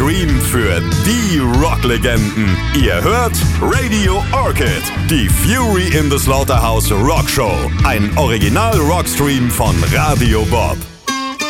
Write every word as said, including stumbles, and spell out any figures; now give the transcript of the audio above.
Stream für die Rocklegenden. Ihr hört Radio Orchid, die Fury in the Slaughterhouse Rock Show. Ein Original-Rockstream von Radio Bob.